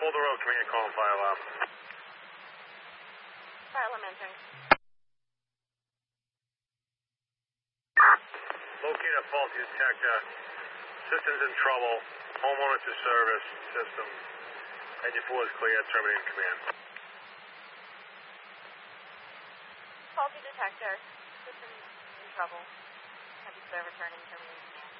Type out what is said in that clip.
Boulder Road, command, calling fire alarm. Fire alarm entering. Locate a faulty detector. System's in trouble. Homeowner to service. System. Engine 4 is clear. Terminating command. Faulty detector. System in trouble. Heavy server turning terminating.